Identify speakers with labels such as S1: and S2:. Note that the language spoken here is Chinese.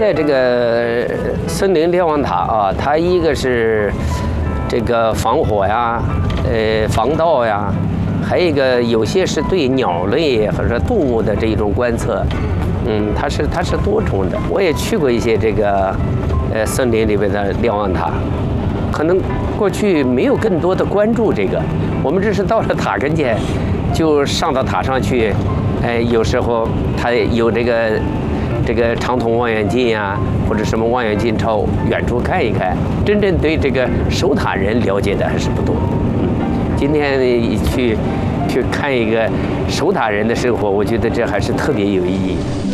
S1: 在这个森林瞭望塔啊，它一个是这个防火呀，防盗呀，还有一个有些是对鸟类或者动物的这一种观测，它是多重的。我也去过一些这个森林里边的瞭望塔，可能过去没有更多的关注这个，我们只是到了塔跟前，就上到塔上去，有时候它有这个长筒望远镜呀，或者什么望远镜朝远处看一看。真正对这个守塔人了解的还是不多。今天去看一个守塔人的生活，我觉得这还是特别有意义。